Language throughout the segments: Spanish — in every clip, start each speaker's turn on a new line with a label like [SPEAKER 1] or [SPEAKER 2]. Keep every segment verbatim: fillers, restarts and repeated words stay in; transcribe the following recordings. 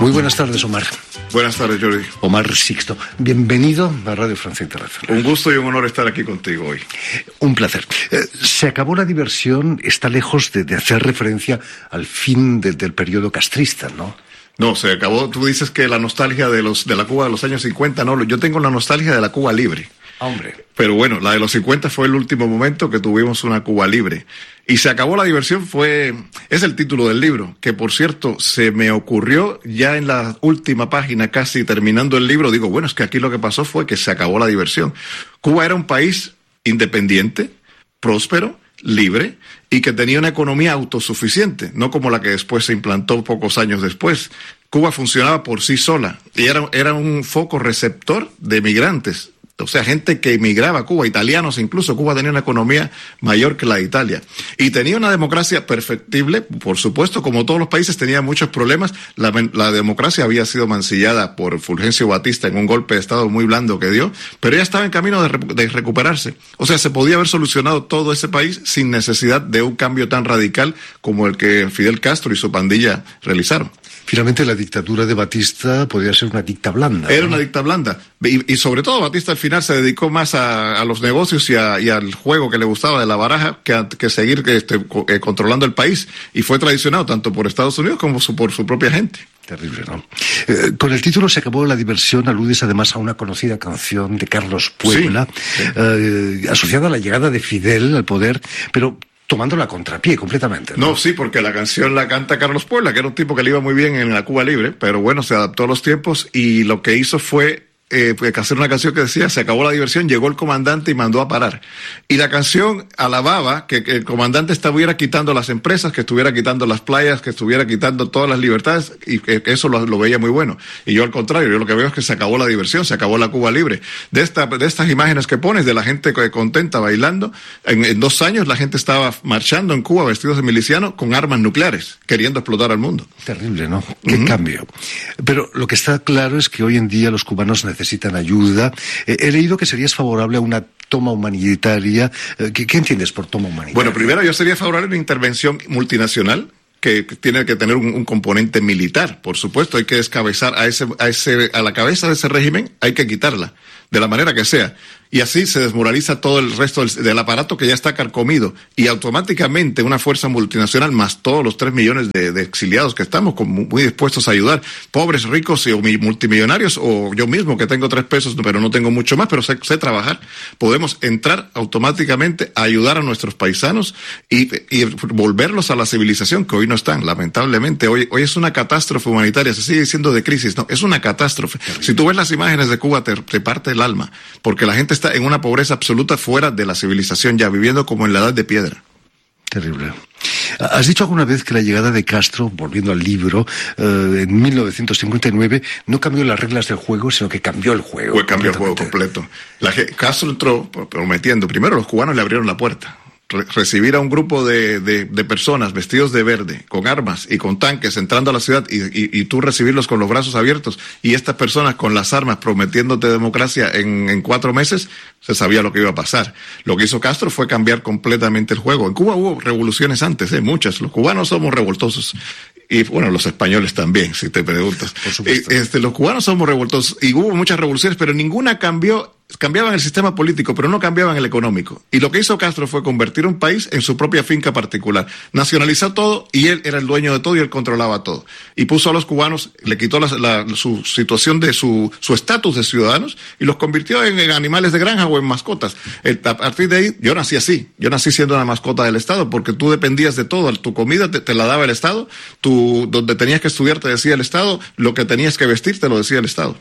[SPEAKER 1] Muy buenas tardes, Omar.
[SPEAKER 2] Buenas tardes, Jordi.
[SPEAKER 1] Omar Sixto, bienvenido a Radio Francia Internacional.
[SPEAKER 2] Un gusto y un honor estar aquí contigo hoy.
[SPEAKER 1] Un placer. Eh, se acabó la diversión, está lejos de, de hacer referencia al fin de, del periodo castrista, ¿no?
[SPEAKER 2] No, se acabó. Tú dices que la nostalgia de los de la Cuba de los años cincuenta, no, yo tengo la nostalgia de la Cuba libre.
[SPEAKER 1] Hombre.
[SPEAKER 2] Pero bueno, la de los cincuenta fue el último momento que tuvimos una Cuba libre. Y se acabó la diversión, fue, es el título del libro, que por cierto, se me ocurrió ya en la última página, casi terminando el libro, digo, bueno, es que aquí lo que pasó fue que se acabó la diversión. Cuba era un país independiente, próspero, libre, y que tenía una economía autosuficiente, no como la que después se implantó pocos años después. Cuba funcionaba por sí sola, y era, era un foco receptor de migrantes. O sea, gente que emigraba a Cuba, italianos incluso. Cuba tenía una economía mayor que la de Italia. Y tenía una democracia perfectible, por supuesto, como todos los países tenía muchos problemas. La, la democracia había sido mancillada por Fulgencio Batista en un golpe de Estado muy blando que dio, pero ella estaba en camino de, de recuperarse. O sea, se podía haber solucionado todo ese país sin necesidad de un cambio tan radical como el que Fidel Castro y su pandilla realizaron.
[SPEAKER 1] Finalmente, la dictadura de Batista podría ser una dicta blanda, ¿no?
[SPEAKER 2] Era una dicta blanda. Y, y sobre todo, Batista al final se dedicó más a, a los negocios y, a, y al juego que le gustaba de la baraja que, a, que seguir este, eh, controlando el país. Y fue traicionado tanto por Estados Unidos como su, por su propia gente.
[SPEAKER 1] Terrible, ¿no? Eh, con el título Se acabó la diversión, aludes además a una conocida canción de Carlos Puebla, sí, sí. Eh, asociada a la llegada de Fidel al poder, pero tomando la contrapié completamente, ¿no?
[SPEAKER 2] No, sí, porque la canción la canta Carlos Puebla, que era un tipo que le iba muy bien en la Cuba libre, pero bueno, se adaptó a los tiempos y lo que hizo fue eh, hacer una canción que decía, se acabó la diversión, llegó el comandante y mandó a parar. Y la canción alababa que, que el comandante estuviera quitando las empresas, que estuviera quitando las playas, que estuviera quitando todas las libertades, y que eso lo, lo veía muy bueno. Y yo al contrario, yo lo que veo es que se acabó la diversión, se acabó la Cuba libre. De esta, de estas imágenes que pones de la gente contenta bailando, en, en dos años la gente estaba marchando en Cuba vestidos de milicianos con armas nucleares, queriendo explotar al mundo.
[SPEAKER 1] Terrible, ¿no? Qué uh-huh. cambio. Pero lo que está claro es que hoy en día los cubanos necesitan ayuda. Eh, he leído que serías favorable a una toma humanitaria. Eh, ¿qué, ¿Qué entiendes por toma humanitaria?
[SPEAKER 2] Bueno, primero yo sería favorable a una intervención multinacional que tiene que tener un, un componente militar, por supuesto. Hay que descabezar a ese, a ese, a la cabeza de ese régimen, hay que quitarla, de la manera que sea. Y así se desmoraliza todo el resto del, del aparato que ya está carcomido. Y automáticamente una fuerza multinacional, más todos los tres millones de, de exiliados que estamos con, muy dispuestos a ayudar, pobres, ricos y o multimillonarios, o yo mismo que tengo tres pesos, pero no tengo mucho más, pero sé, sé trabajar, podemos entrar automáticamente a ayudar a nuestros paisanos y, y volverlos a la civilización que hoy no están, lamentablemente. Hoy, hoy es una catástrofe humanitaria, se sigue diciendo de crisis, no, es una catástrofe. Si tú ves las imágenes de Cuba, te, te parte el alma, porque la gente está en una pobreza absoluta fuera de la civilización ya, viviendo como en la edad de piedra.
[SPEAKER 1] Terrible. Has dicho alguna vez que la llegada de Castro, volviendo al libro, eh, en mil novecientos cincuenta y nueve, no cambió las reglas del juego, sino que cambió el juego.
[SPEAKER 2] Fue cambió el juego completo. La, Castro entró prometiendo, primero los cubanos le abrieron la puerta. Recibir a un grupo de, de, de personas vestidos de verde, con armas y con tanques entrando a la ciudad y, y, y tú recibirlos con los brazos abiertos y estas personas con las armas prometiéndote democracia en, en cuatro meses, se sabía lo que iba a pasar. Lo que hizo Castro fue cambiar completamente el juego. En Cuba hubo revoluciones antes, ¿eh? muchas. Los cubanos somos revoltosos. Y bueno, los españoles también, si te preguntas.
[SPEAKER 1] Por supuesto.
[SPEAKER 2] Este, los cubanos somos revoltosos y hubo muchas revoluciones, pero ninguna cambió. Cambiaban el sistema político, pero no cambiaban el económico. Y lo que hizo Castro fue convertir un país en su propia finca particular. Nacionalizó todo y él era el dueño de todo y él controlaba todo. Y puso a los cubanos, le quitó la, la, su situación de su su estatus de ciudadanos y los convirtió en, en animales de granja o en mascotas. A partir de ahí, yo nací así. Yo nací siendo una mascota del Estado porque tú dependías de todo. Tu comida te, te la daba el Estado, tu, donde tenías que estudiar te decía el Estado, lo que tenías que vestir te lo decía el Estado.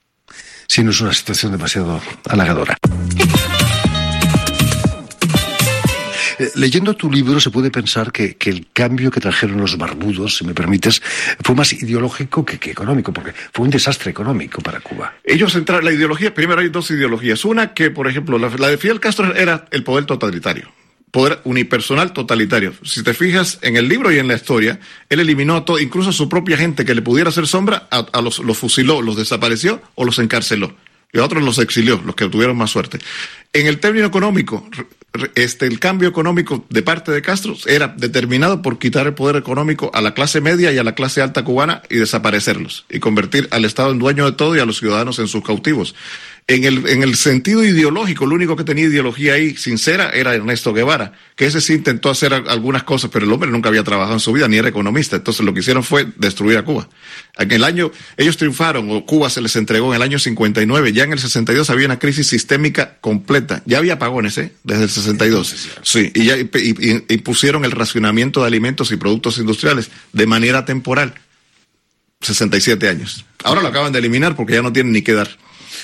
[SPEAKER 1] Sí, no es una situación demasiado halagadora. Eh, leyendo tu libro se puede pensar que, que el cambio que trajeron los barbudos, si me permites, fue más ideológico que, que económico, porque fue un desastre económico para Cuba.
[SPEAKER 2] Ellos entraron, la ideología, primero hay dos ideologías. Una que, por ejemplo, la, la de Fidel Castro era el poder totalitario. Poder unipersonal totalitario. Si te fijas en el libro y en la historia, él eliminó a todo, incluso a su propia gente que le pudiera hacer sombra, a, a los, los fusiló, los desapareció o los encarceló. Y a otros los exilió, los que tuvieron más suerte. En el término económico, este, el cambio económico de parte de Castro era determinado por quitar el poder económico a la clase media y a la clase alta cubana y desaparecerlos, y convertir al Estado en dueño de todo y a los ciudadanos en sus cautivos. En el, en el sentido ideológico, el único que tenía ideología ahí sincera era Ernesto Guevara, que ese sí intentó hacer algunas cosas, pero el hombre nunca había trabajado en su vida, ni era economista. Entonces lo que hicieron fue destruir a Cuba. En el año, ellos triunfaron, o Cuba se les entregó en el año cincuenta y nueve, ya en el sesenta y dos había una crisis sistémica completa. Ya había apagones, ¿eh? Desde el sesenta y dos. Sí, y ya impusieron el racionamiento de alimentos y productos industriales de manera temporal. sesenta y siete años. Ahora lo acaban de eliminar porque ya no tienen ni qué dar.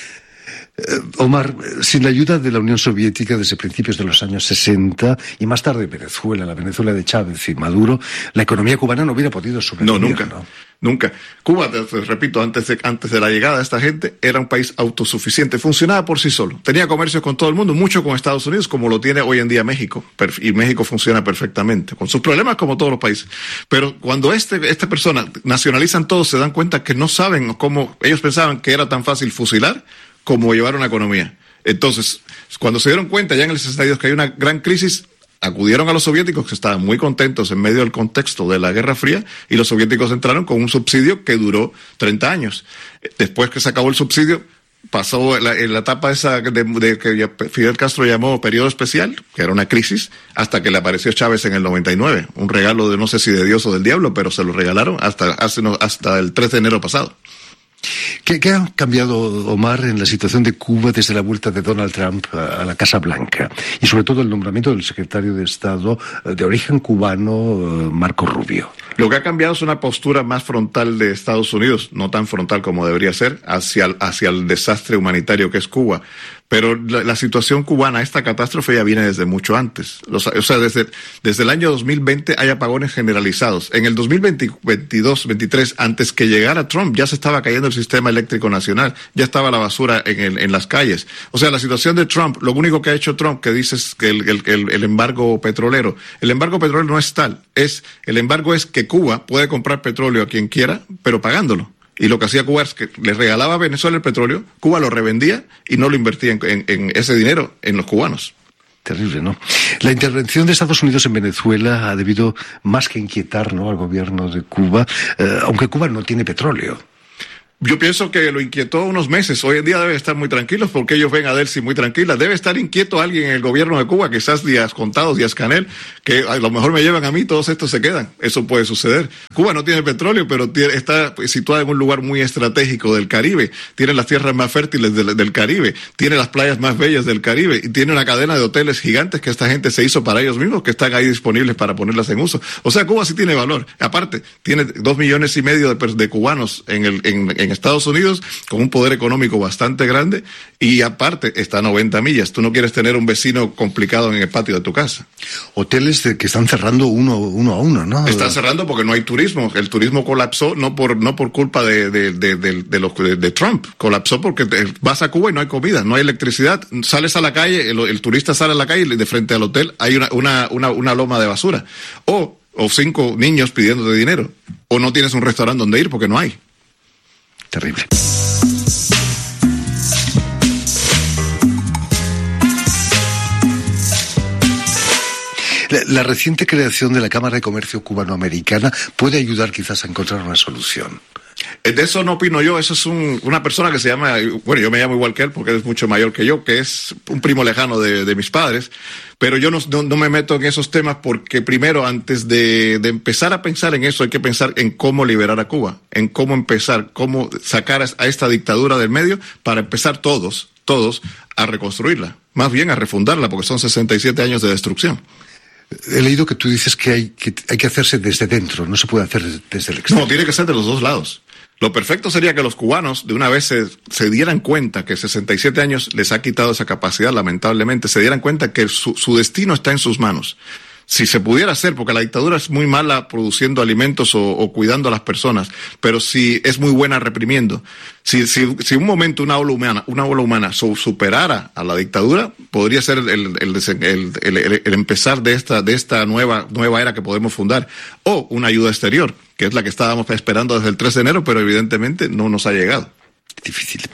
[SPEAKER 1] Omar, sin la ayuda de la Unión Soviética desde principios de los años sesenta y más tarde Venezuela, la Venezuela de Chávez y Maduro, la economía cubana no hubiera podido sobrevivir.
[SPEAKER 2] No, nunca,
[SPEAKER 1] ¿no?
[SPEAKER 2] Nunca. Cuba, te, te repito, antes de, antes de la llegada de esta gente, era un país autosuficiente, funcionaba por sí solo, tenía comercio con todo el mundo, mucho con Estados Unidos, como lo tiene hoy en día México, y México funciona perfectamente, con sus problemas como todos los países. Pero cuando este, esta persona nacionalizan todo, se dan cuenta que no saben cómo, ellos pensaban que era tan fácil fusilar como llevar una economía. Entonces, cuando se dieron cuenta ya en el sesenta y dos que hay una gran crisis, acudieron a los soviéticos, que estaban muy contentos en medio del contexto de la Guerra Fría, y los soviéticos entraron con un subsidio que duró treinta años. Después que se acabó el subsidio, pasó la, en la etapa esa de, de que Fidel Castro llamó periodo especial, que era una crisis, hasta que le apareció Chávez en el noventa y nueve. Un regalo de no sé si de Dios o del diablo, pero se lo regalaron hasta, hace, hasta el tres de enero pasado.
[SPEAKER 1] ¿Qué, ¿Qué ha cambiado, Omar, en la situación de Cuba desde la vuelta de Donald Trump a la Casa Blanca? Y sobre todo el nombramiento del secretario de Estado de origen cubano, Marco Rubio.
[SPEAKER 2] Lo que ha cambiado es una postura más frontal de Estados Unidos, no tan frontal como debería ser, hacia el, hacia el desastre humanitario que es Cuba. Pero la, la situación cubana, esta catástrofe ya viene desde mucho antes. Los, o sea, desde, desde el año dos mil veinte hay apagones generalizados. En el dos mil veintidós, veintitrés, antes que llegara Trump, ya se estaba cayendo el sistema eléctrico nacional, ya estaba la basura en, el, en las calles. O sea, la situación de Trump, lo único que ha hecho Trump, que dices que el, el, el, el embargo petrolero, el embargo petrolero no es tal, es, el embargo es que Cuba puede comprar petróleo a quien quiera, pero pagándolo. Y lo que hacía Cuba es que le regalaba a Venezuela el petróleo, Cuba lo revendía y no lo invertía en, en, en ese dinero en los cubanos.
[SPEAKER 1] Terrible, ¿no? La intervención de Estados Unidos en Venezuela ha debido más que inquietar, ¿no?, al gobierno de Cuba, eh, aunque Cuba no tiene petróleo.
[SPEAKER 2] Yo pienso que lo inquietó unos meses. Hoy en día deben estar muy tranquilos porque ellos ven a Delcy muy tranquila. Debe estar inquieto alguien en el gobierno de Cuba, quizás Díaz Contados, Díaz Canel, que a lo mejor me llevan a mí, todos estos se quedan. Eso puede suceder. Cuba no tiene petróleo, pero tiene, está situada en un lugar muy estratégico del Caribe. Tiene las tierras más fértiles del, del Caribe. Tiene las playas más bellas del Caribe. Y tiene una cadena de hoteles gigantes que esta gente se hizo para ellos mismos, que están ahí disponibles para ponerlas en uso. O sea, Cuba sí tiene valor. Aparte, tiene dos millones y medio de, de cubanos en el, en, en Estados Unidos, con un poder económico bastante grande, y aparte está a noventa millas. Tú no quieres tener un vecino complicado en el patio de tu casa.
[SPEAKER 1] Hoteles de que están cerrando uno, uno a uno, ¿no?
[SPEAKER 2] Están cerrando porque no hay turismo. El turismo colapsó no por no por culpa de de de de, de, los, de, de Trump. Colapsó porque te, vas a Cuba y no hay comida, no hay electricidad. Sales a la calle, el, el turista sale a la calle y de frente al hotel hay una una una, una loma de basura. O o cinco niños pidiéndote dinero. O no tienes un restaurante donde ir porque no hay.
[SPEAKER 1] Terrible. La, la reciente creación de la Cámara de Comercio Cubanoamericana puede ayudar quizás a encontrar una solución.
[SPEAKER 2] De eso no opino yo, eso es un, una persona que se llama, bueno, yo me llamo igual que él porque es mucho mayor que yo, que es un primo lejano de, de mis padres, pero yo no, no, no me meto en esos temas porque primero, antes de, de empezar a pensar en eso, hay que pensar en cómo liberar a Cuba, en cómo empezar, cómo sacar a esta dictadura del medio para empezar todos, todos a reconstruirla, más bien a refundarla, porque son sesenta y siete años de destrucción.
[SPEAKER 1] He leído que tú dices que hay que, hay que hacerse desde dentro, no se puede hacer desde el exterior.
[SPEAKER 2] No, tiene que ser de los dos lados. Lo perfecto sería que los cubanos de una vez se, se dieran cuenta que sesenta y siete años les ha quitado esa capacidad, lamentablemente, se dieran cuenta que su, su destino está en sus manos. Si se pudiera hacer, porque la dictadura es muy mala produciendo alimentos o, o cuidando a las personas, pero sí es muy buena reprimiendo. Si, si, si un momento una ola humana, una ola humana superara a la dictadura, podría ser el, el, el, el, el, el empezar de esta, de esta nueva, nueva era que podemos fundar, o una ayuda exterior, que es la que estábamos esperando desde el tres de enero, pero evidentemente no nos ha llegado.
[SPEAKER 1] Difícil.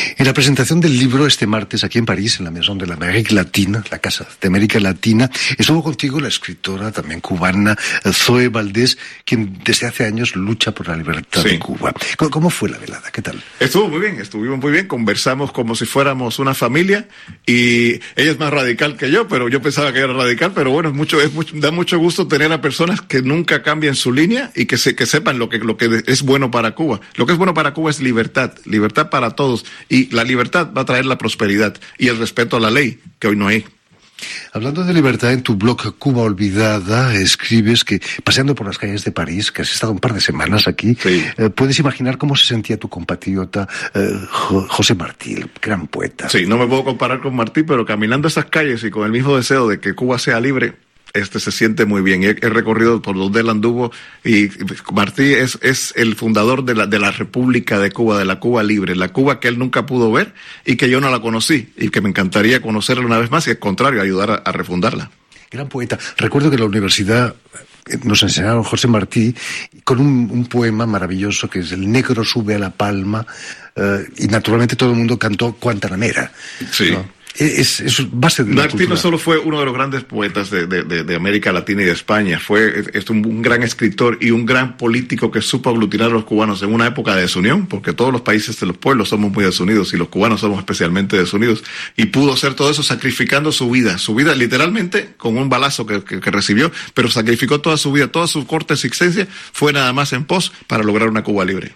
[SPEAKER 1] En la presentación del libro este martes aquí en París, en la Maison de l'Amérique Latina, la Casa de América Latina, estuvo contigo la escritora también cubana Zoe Valdés, quien desde hace años lucha por la libertad sí. de Cuba. ¿Cómo fue la velada? ¿Qué tal?
[SPEAKER 2] Estuvo muy bien, estuvimos muy bien, conversamos como si fuéramos una familia y ella es más radical que yo, pero yo pensaba que era radical, pero bueno, es mucho, es mucho, da mucho gusto tener a personas que nunca cambian su línea y que, se, que sepan lo que, lo que es bueno para Cuba. Lo que es bueno para Cuba es libertad, libertad para todos, y la libertad va a traer la prosperidad y el respeto a la ley, que hoy no hay.
[SPEAKER 1] Hablando de libertad, en tu blog Cuba Olvidada escribes que paseando por las calles de París, que has estado un par de semanas aquí, sí. eh, puedes imaginar cómo se sentía tu compatriota eh, José Martí, el gran poeta.
[SPEAKER 2] Sí, no me puedo comparar con Martí, pero caminando esas calles y con el mismo deseo de que Cuba sea libre, este se siente muy bien. He, he recorrido por donde él anduvo y Martí es, es el fundador de la, de la República de Cuba, de la Cuba libre, la Cuba que él nunca pudo ver y que yo no la conocí y que me encantaría conocerla una vez más y al contrario, ayudar a, a refundarla.
[SPEAKER 1] Gran poeta. Recuerdo que en la universidad nos enseñaron José Martí con un, un poema maravilloso que es El negro sube a la palma eh, y naturalmente todo el mundo cantó Guantanamera.
[SPEAKER 2] Sí.
[SPEAKER 1] ¿No? Es, es base de la
[SPEAKER 2] Martí no solo fue uno de los grandes poetas de, de, de, de América Latina y de España, fue es un, un gran escritor y un gran político que supo aglutinar a los cubanos en una época de desunión, porque todos los países de los pueblos somos muy desunidos y los cubanos somos especialmente desunidos, y pudo hacer todo eso sacrificando su vida, su vida literalmente con un balazo que, que, que recibió, pero sacrificó toda su vida, toda su corta existencia fue nada más en pos para lograr una Cuba libre.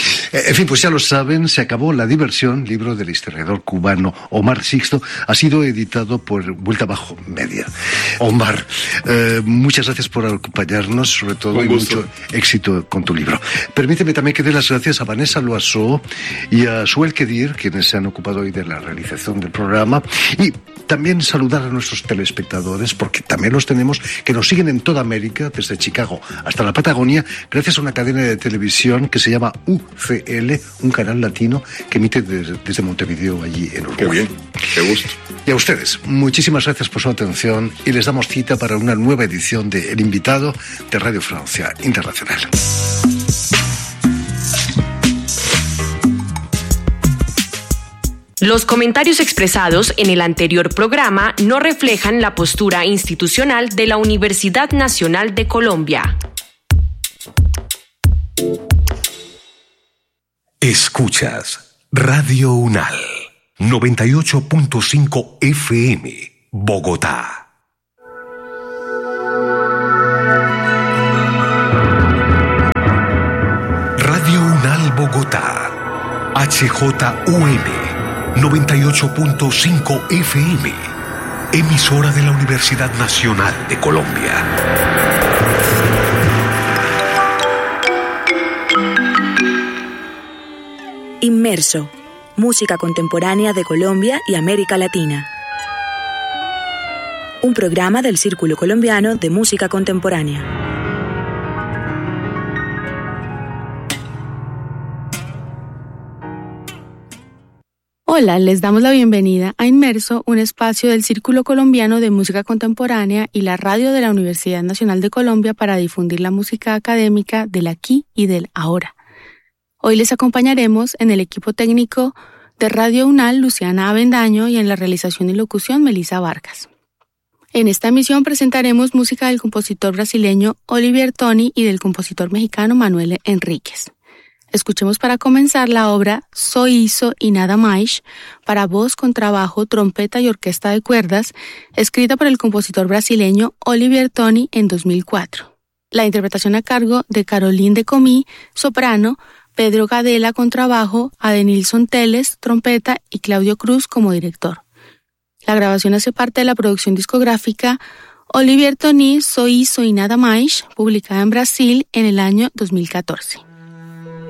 [SPEAKER 1] En fin, pues ya lo saben, se acabó la diversión, libro del historiador cubano Omar Sixto, ha sido editado por Vuelta Abajo Media. Omar, eh, muchas gracias por acompañarnos, sobre todo y mucho éxito con tu libro. Permíteme también que dé las gracias a Vanessa Loiseau y a Suel Kedir, quienes se han ocupado hoy de la realización del programa, y también saludar a nuestros telespectadores, porque también los tenemos, que nos siguen en toda América, desde Chicago hasta la Patagonia, gracias a una cadena de televisión que se llama U C L, un canal latino que emite desde, desde Montevideo, allí en Uruguay.
[SPEAKER 2] Qué bien, qué gusto.
[SPEAKER 1] Y a ustedes, muchísimas gracias por su atención y les damos cita para una nueva edición de El Invitado de Radio Francia Internacional.
[SPEAKER 3] Los comentarios expresados en el anterior programa no reflejan la postura institucional de la Universidad Nacional de Colombia.
[SPEAKER 4] Escuchas Radio UNAL, noventa y ocho punto cinco F M, Bogotá. Radio UNAL Bogotá, H J U M, noventa y ocho punto cinco F M, emisora de la Universidad Nacional de Colombia.
[SPEAKER 5] Inmerso, música contemporánea de Colombia y América Latina. Un programa del Círculo Colombiano de Música Contemporánea.
[SPEAKER 6] Hola, les damos la bienvenida a Inmerso, un espacio del Círculo Colombiano de Música Contemporánea y la radio de la Universidad Nacional de Colombia para difundir la música académica del aquí y del ahora. Hoy les acompañaremos en el equipo técnico de Radio UNAL, Luciana Avendaño, y en la realización y locución, Melissa Vargas. En esta emisión presentaremos música del compositor brasileño Olivier Toni y del compositor mexicano Manuel Enríquez. Escuchemos para comenzar la obra Só Isso y Nada Mais, para voz, contrabajo, trompeta y orquesta de cuerdas, escrita por el compositor brasileño Olivier Toni en dos mil cuatro. La interpretación a cargo de Caroline de Comí, soprano, Pedro Gadela, contrabajo, Adenilson Teles, trompeta y Claudio Cruz como director. La grabación hace parte de la producción discográfica Olivier Toni, Só Isso y Nada Mais, publicada en Brasil en el año dos mil catorce.